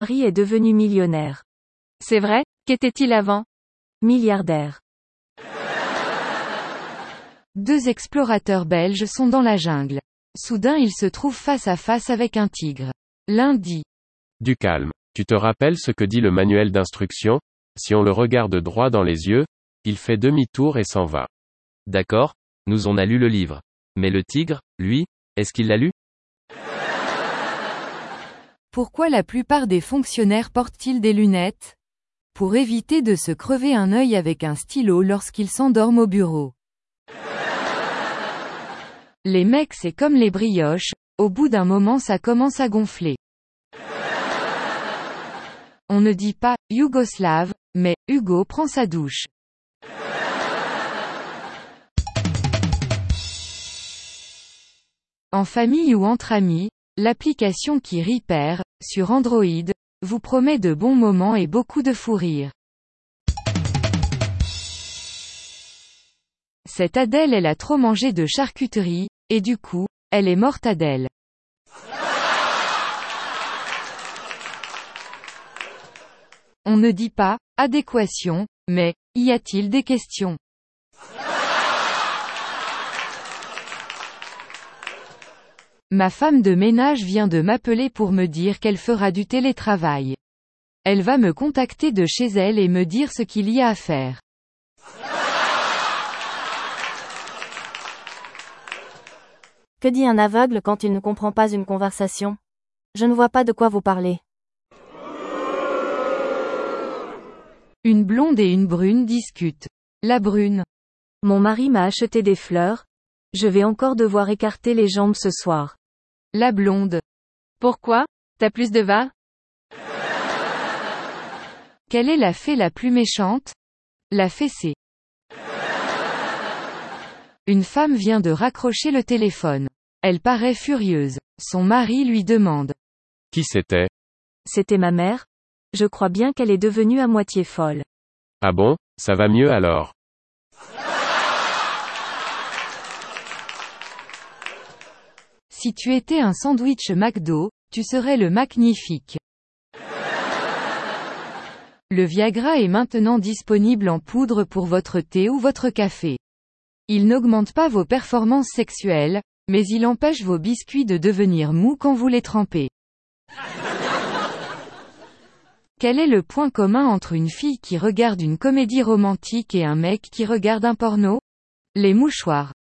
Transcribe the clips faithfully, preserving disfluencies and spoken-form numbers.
Henri est devenu millionnaire. C'est vrai, qu'était-il avant? Milliardaire. Deux explorateurs belges sont dans la jungle. Soudain ils se trouvent face à face avec un tigre. L'un dit. Du calme. Tu te rappelles ce que dit le manuel d'instruction? Si on le regarde droit dans les yeux, il fait demi-tour et s'en va. D'accord, nous on a lu le livre. Mais le tigre, lui, est-ce qu'il l'a lu? Pourquoi la plupart des fonctionnaires portent-ils des lunettes? Pour éviter de se crever un œil avec un stylo lorsqu'ils s'endorment au bureau. Les mecs c'est comme les brioches, au bout d'un moment ça commence à gonfler. On ne dit pas « Yougoslave », mais « Hugo prend sa douche ». En famille ou entre amis, l'application qui Repair, sur Android, vous promet de bons moments et beaucoup de fou rire. Cette Adèle elle a trop mangé de charcuterie, et du coup, elle est morte Adèle. On ne dit pas « adéquation », mais « y a-t-il des questions ?» Ma femme de ménage vient de m'appeler pour me dire qu'elle fera du télétravail. Elle va me contacter de chez elle et me dire ce qu'il y a à faire. Que dit un aveugle quand il ne comprend pas une conversation? Je ne vois pas de quoi vous parlez. Une blonde et une brune discutent. La brune. Mon mari m'a acheté des fleurs. Je vais encore devoir écarter les jambes ce soir. La blonde. Pourquoi? T'as plus de va? Quelle est la fée la plus méchante? La fessée. Une femme vient de raccrocher le téléphone. Elle paraît furieuse. Son mari lui demande. Qui c'était? C'était ma mère. Je crois bien qu'elle est devenue à moitié folle. Ah bon, ça va mieux alors. Si tu étais un sandwich McDo, tu serais le magnifique. Le Viagra est maintenant disponible en poudre pour votre thé ou votre café. Il n'augmente pas vos performances sexuelles, mais il empêche vos biscuits de devenir mous quand vous les trempez. Quel est le point commun entre une fille qui regarde une comédie romantique et un mec qui regarde un porno? Les mouchoirs.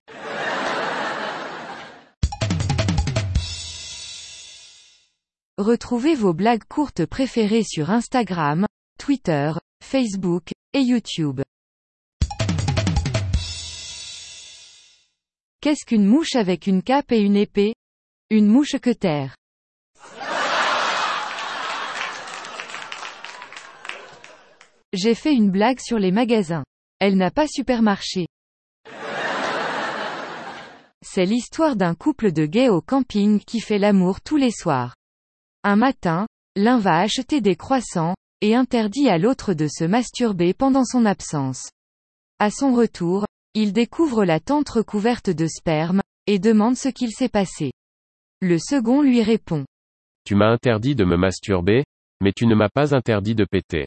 Retrouvez vos blagues courtes préférées sur Instagram, Twitter, Facebook, et YouTube. Qu'est-ce qu'une mouche avec une cape et une épée? Une mouche-queutère. J'ai fait une blague sur les magasins. Elle n'a pas super marché. C'est l'histoire d'un couple de gays au camping qui fait l'amour tous les soirs. Un matin, l'un va acheter des croissants, et interdit à l'autre de se masturber pendant son absence. À son retour, il découvre la tente recouverte de sperme, et demande ce qu'il s'est passé. Le second lui répond. Tu m'as interdit de me masturber, mais tu ne m'as pas interdit de péter.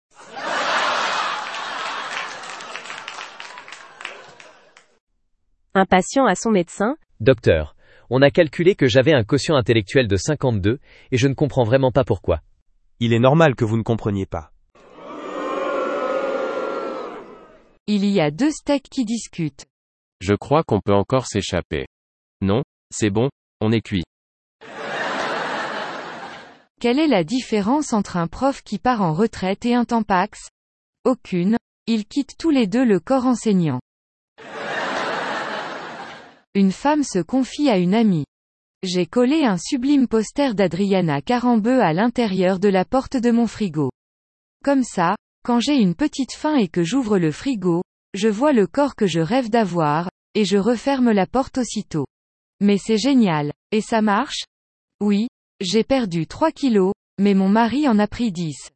Un patient à son médecin. Docteur, on a calculé que j'avais un quotient intellectuel de cinquante-deux, et je ne comprends vraiment pas pourquoi. Il est normal que vous ne compreniez pas. Il y a deux steaks qui discutent. Je crois qu'on peut encore s'échapper. Non, c'est bon, on est cuit. Quelle est la différence entre un prof qui part en retraite et un tampax? Aucune, ils quittent tous les deux le corps enseignant. Une femme se confie à une amie. J'ai collé un sublime poster d'Adriana Carambeu à l'intérieur de la porte de mon frigo. Comme ça, quand j'ai une petite faim et que j'ouvre le frigo, je vois le corps que je rêve d'avoir, et je referme la porte aussitôt. Mais c'est génial. Et ça marche? Oui, j'ai perdu trois kilos, mais mon mari en a pris dix.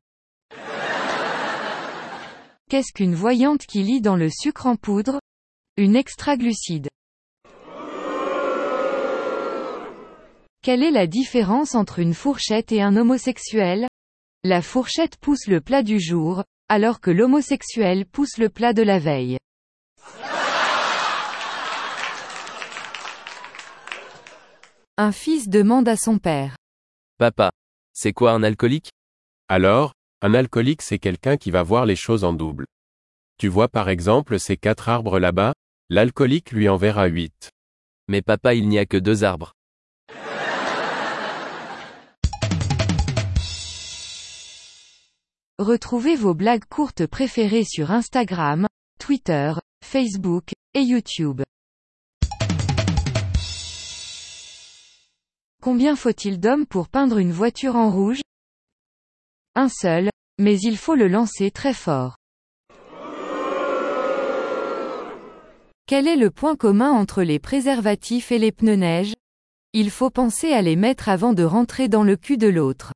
Qu'est-ce qu'une voyante qui lit dans le sucre en poudre? Une extraglucide. Quelle est la différence entre une fourchette et un homosexuel? La fourchette pousse le plat du jour, alors que l'homosexuel pousse le plat de la veille. Un fils demande à son père. Papa. C'est quoi un alcoolique? Alors, un alcoolique c'est quelqu'un qui va voir les choses en double. Tu vois par exemple ces quatre arbres là-bas, l'alcoolique lui en verra huit. Mais papa, il n'y a que deux arbres. Retrouvez vos blagues courtes préférées sur Instagram, Twitter, Facebook, et YouTube. Combien faut-il d'hommes pour peindre une voiture en rouge? Un seul, mais il faut le lancer très fort. Quel est le point commun entre les préservatifs et les pneus neige? Il faut penser à les mettre avant de rentrer dans le cul de l'autre.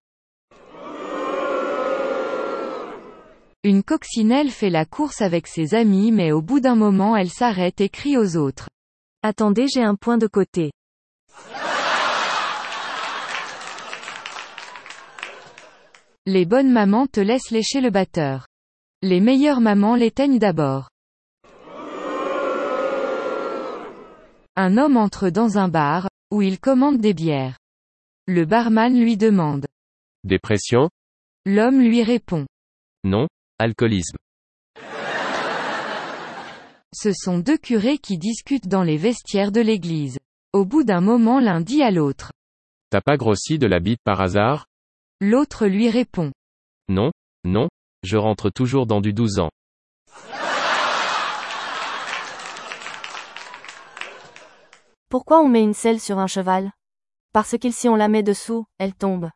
Une coccinelle fait la course avec ses amis mais au bout d'un moment elle s'arrête et crie aux autres. Attendez, j'ai un point de côté. Les bonnes mamans te laissent lécher le batteur. Les meilleures mamans l'éteignent d'abord. Un homme entre dans un bar, où il commande des bières. Le barman lui demande. Dépression? L'homme lui répond. Non, alcoolisme. Ce sont deux curés qui discutent dans les vestiaires de l'église. Au bout d'un moment l'un dit à l'autre. T'as pas grossi de la bite par hasard? L'autre lui répond. Non, non, je rentre toujours dans du douze ans. Pourquoi on met une selle sur un cheval? Parce que si on la met dessous, elle tombe.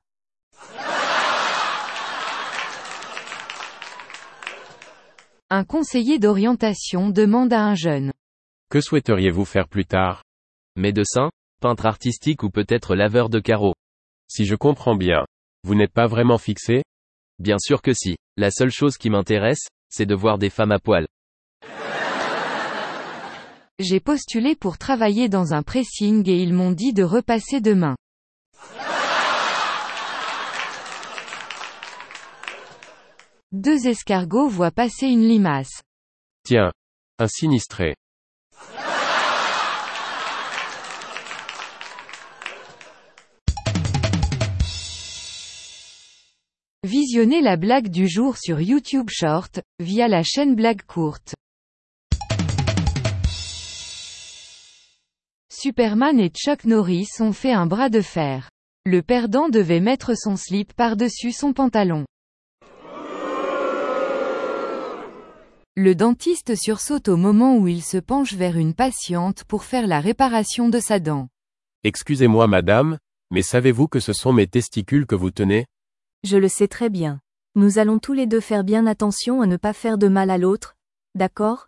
Un conseiller d'orientation demande à un jeune. Que souhaiteriez-vous faire plus tard? Médecin, peintre artistique ou peut-être laveur de carreaux. Si je comprends bien, vous n'êtes pas vraiment fixé? Bien sûr que si. La seule chose qui m'intéresse, c'est de voir des femmes à poil. J'ai postulé pour travailler dans un pressing et ils m'ont dit de repasser demain. Deux escargots voient passer une limace. Tiens, un sinistré. Visionnez la blague du jour sur YouTube Short, via la chaîne Blague Courte. Superman et Chuck Norris ont fait un bras de fer. Le perdant devait mettre son slip par-dessus son pantalon. Le dentiste sursaute au moment où il se penche vers une patiente pour faire la réparation de sa dent. Excusez-moi madame, mais savez-vous que ce sont mes testicules que vous tenez? Je le sais très bien. Nous allons tous les deux faire bien attention à ne pas faire de mal à l'autre, d'accord?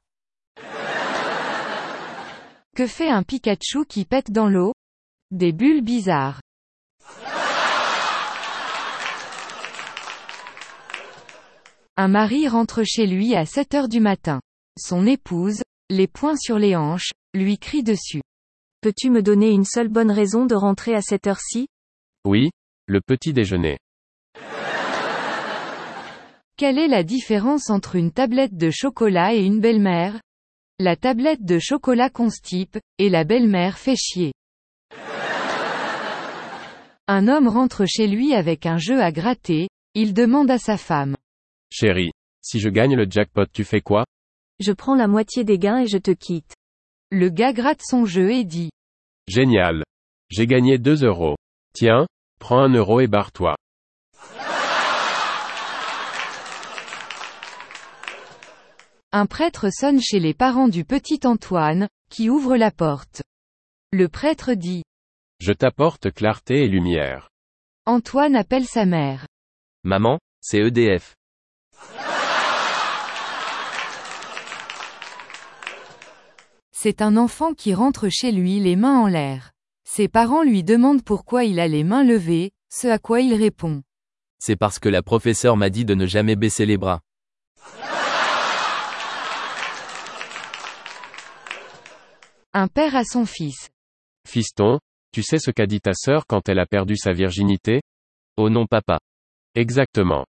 Que fait un Pikachu qui pète dans l'eau? Des bulles bizarres. Un mari rentre chez lui à sept heures du matin. Son épouse, les poings sur les hanches, lui crie dessus. Peux-tu me donner une seule bonne raison de rentrer à cette heure-ci? Oui, le petit déjeuner. Quelle est la différence entre une tablette de chocolat et une belle-mère? La tablette de chocolat constipe, et la belle-mère fait chier. Un homme rentre chez lui avec un jeu à gratter, il demande à sa femme. Chérie, si je gagne le jackpot tu fais quoi? Je prends la moitié des gains et je te quitte. Le gars gratte son jeu et dit. Génial. J'ai gagné deux euros. Tiens, prends un euro et barre-toi. Un prêtre sonne chez les parents du petit Antoine, qui ouvre la porte. Le prêtre dit. Je t'apporte clarté et lumière. Antoine appelle sa mère. Maman, c'est E D F. C'est un enfant qui rentre chez lui les mains en l'air. Ses parents lui demandent pourquoi il a les mains levées, ce à quoi il répond. C'est parce que la professeure m'a dit de ne jamais baisser les bras. Un père à son fils. Fiston, Tu sais ce qu'a dit ta sœur quand elle a perdu sa virginité? Oh non papa. Exactement.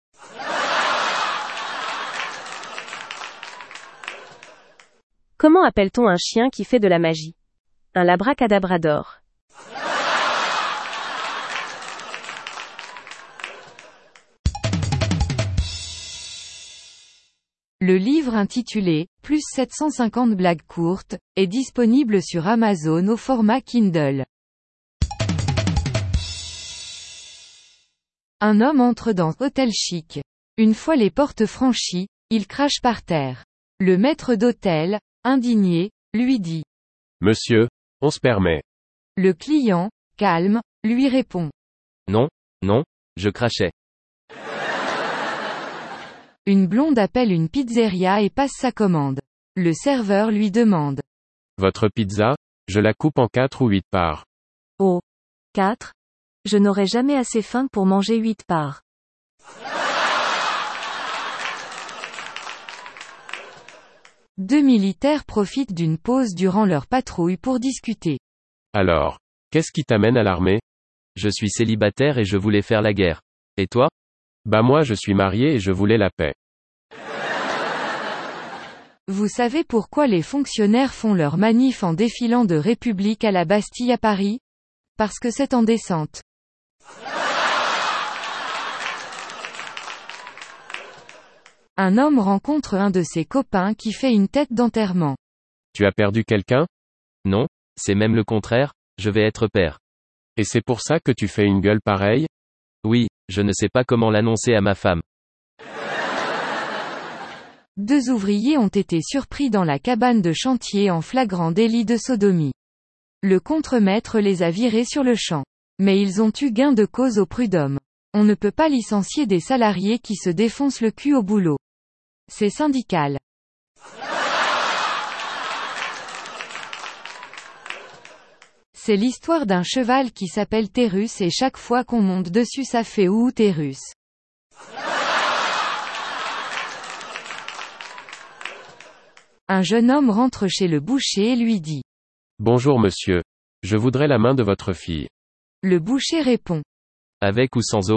Comment appelle-t-on un chien qui fait de la magie? Un labracadabrador. Le livre intitulé « Plus sept cent cinquante blagues courtes » est disponible sur Amazon au format Kindle. Un homme entre dans hôtel chic. Une fois les portes franchies, il crache par terre. Le maître d'hôtel, indigné, lui dit « Monsieur, on se permet. » Le client, calme, lui répond « Non, non, je crachais. » Une blonde appelle une pizzeria et passe sa commande. Le serveur lui demande « Votre pizza, je la coupe en quatre ou huit parts. » Oh. Quatre? Je n'aurai jamais assez faim pour manger huit parts. Deux militaires profitent d'une pause durant leur patrouille pour discuter. Alors, qu'est-ce qui t'amène à l'armée? Je suis célibataire et je voulais faire la guerre. Et toi? Bah moi je suis marié et je voulais la paix. Vous savez pourquoi les fonctionnaires font leur manif en défilant de République à la Bastille à Paris? Parce que c'est en descente. Un homme rencontre un de ses copains qui fait une tête d'enterrement. Tu as perdu quelqu'un? Non, c'est même le contraire, je vais être père. Et c'est pour ça que tu fais une gueule pareille? Oui, je ne sais pas comment l'annoncer à ma femme. Deux ouvriers ont été surpris dans la cabane de chantier en flagrant délit de sodomie. Le contremaître les a virés sur le champ. Mais ils ont eu gain de cause au prud'homme. On ne peut pas licencier des salariés qui se défoncent le cul au boulot. C'est syndical. C'est l'histoire d'un cheval qui s'appelle Térus et chaque fois qu'on monte dessus ça fait ouh Térus. Un jeune homme rentre chez le boucher et lui dit « Bonjour monsieur. Je voudrais la main de votre fille. » Le boucher répond « Avec ou sans eau? »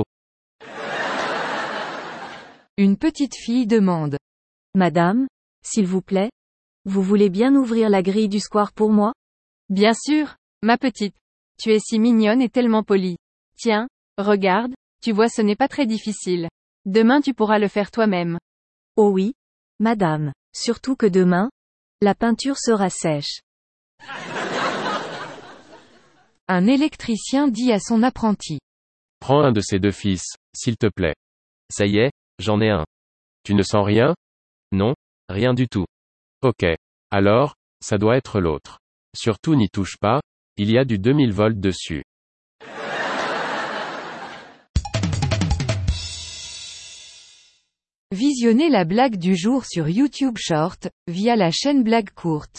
Une petite fille demande « Madame, s'il vous plaît, vous voulez bien ouvrir la grille du square pour moi? » Bien sûr, ma petite. Tu es si mignonne et tellement polie. Tiens, regarde, tu vois ce n'est pas très difficile. Demain tu pourras le faire toi-même. Oh oui, madame, surtout que demain, la peinture sera sèche. Un électricien dit à son apprenti « Prends un de ces deux fils, s'il te plaît. » Ça y est, j'en ai un. Tu ne sens rien? Non, rien du tout. Ok. Alors, ça doit être l'autre. Surtout n'y touche pas, il y a du deux mille volts dessus. Visionnez la blague du jour sur YouTube Short, via la chaîne Blague Courte.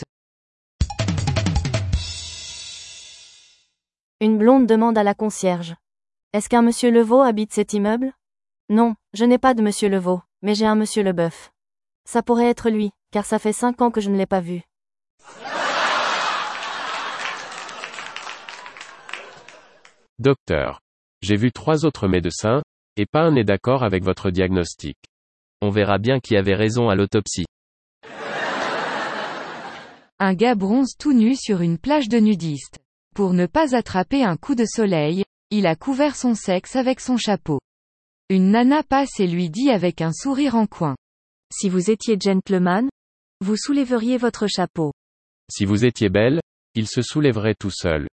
Une blonde demande à la concierge. Est-ce qu'un monsieur Levaux habite cet immeuble? Non, je n'ai pas de monsieur Levaux, mais j'ai un monsieur Leboeuf. Ça pourrait être lui, car ça fait cinq ans que je ne l'ai pas vu. Docteur. J'ai vu trois autres médecins, et pas un n'est d'accord avec votre diagnostic. On verra bien qui avait raison à l'autopsie. Un gars bronze tout nu sur une plage de nudistes. Pour ne pas attraper un coup de soleil, il a couvert son sexe avec son chapeau. Une nana passe et lui dit avec un sourire en coin. Si vous étiez gentleman, vous soulèveriez votre chapeau. Si vous étiez belle, il se soulèverait tout seul.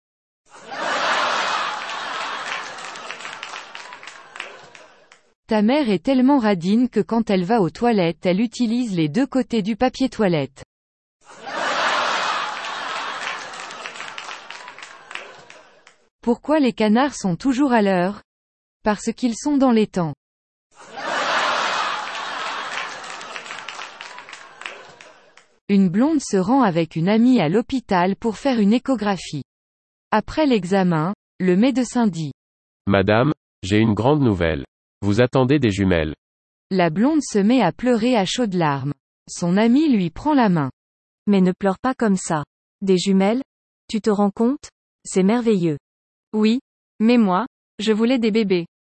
Ta mère est tellement radine que quand elle va aux toilettes elle utilise les deux côtés du papier toilette. Pourquoi les canards sont toujours à l'heure? Parce qu'ils sont dans les temps. Une blonde se rend avec une amie à l'hôpital pour faire une échographie. Après l'examen, le médecin dit « Madame, j'ai une grande nouvelle. Vous attendez des jumelles. » La blonde se met à pleurer à chaudes larmes. Son amie lui prend la main. Mais ne pleure pas comme ça. Des jumelles? Tu te rends compte? C'est merveilleux. Oui. Mais moi, je voulais des bébés.